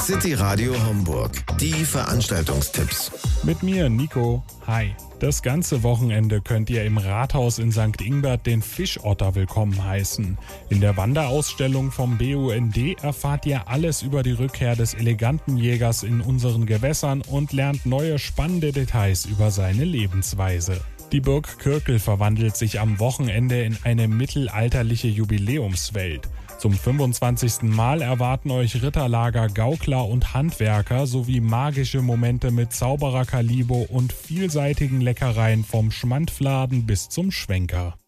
City Radio Homburg. Die Veranstaltungstipps. Mit mir, Nico. Hi. Das ganze Wochenende könnt ihr im Rathaus in St. Ingbert den Fischotter willkommen heißen. In der Wanderausstellung vom BUND erfahrt ihr alles über die Rückkehr des eleganten Jägers in unseren Gewässern und lernt neue spannende Details über seine Lebensweise. Die Burg Kürkel verwandelt sich am Wochenende in eine mittelalterliche Jubiläumswelt. Zum 25. Mal erwarten euch Ritterlager, Gaukler und Handwerker sowie magische Momente mit Zauberer Kalibo und vielseitigen Leckereien vom Schmandfladen bis zum Schwenker.